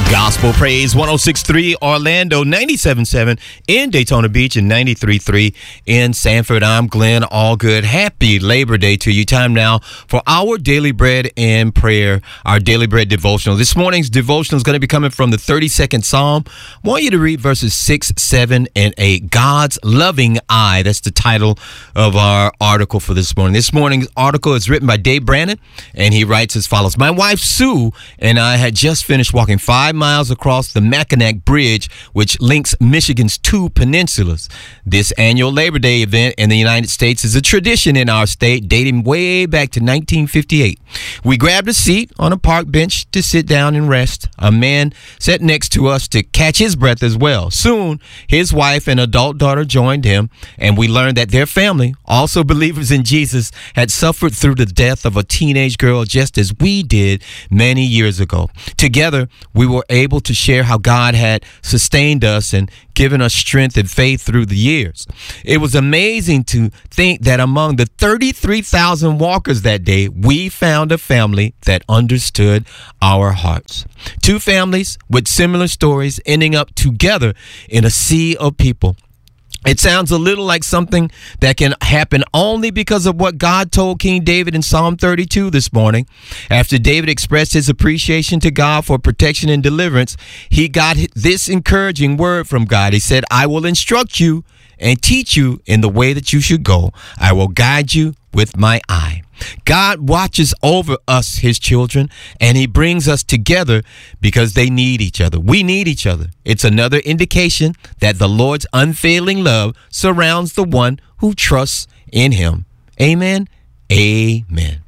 Gospel Praise 106.3 Orlando, 97.7 in Daytona Beach, and 93.3 in Sanford. I'm Glenn Allgood. Happy Labor Day to you. Time now for our Daily Bread and Prayer, our Daily Bread devotional. This morning's devotional is going to be coming from the 32nd Psalm. I want you to read verses 6, 7, and 8. God's Loving Eye. That's the title of our article for this morning. This morning's article is written by Dave Brandon, and he writes as follows. My wife, Sue, and I had just finished walking 5 miles across the Mackinac Bridge, which links Michigan's two peninsulas. This annual Labor Day event in the United States is a tradition in our state dating way back to 1958. We grabbed a seat on a park bench to sit down and rest. A man sat next to us to catch his breath as well. Soon, his wife and adult daughter joined him, and we learned that their family, also believers in Jesus, had suffered through the death of a teenage girl just as we did many years ago. Together, we were able to share how God had sustained us and given us strength and faith through the years. It was amazing to think that among the 33,000 walkers that day, we found a family that understood our hearts. Two families with similar stories ending up together in a sea of people. It sounds a little like something that can happen only because of what God told King David in Psalm 32 this morning. After David expressed his appreciation to God for protection and deliverance, he got this encouraging word from God. He said, I will instruct you and teach you in the way that you should go. I will guide you with my eye. God watches over us, his children, and he brings us together because they need each other. We need each other. It's another indication that the Lord's unfailing love surrounds the one who trusts in him. Amen. Amen.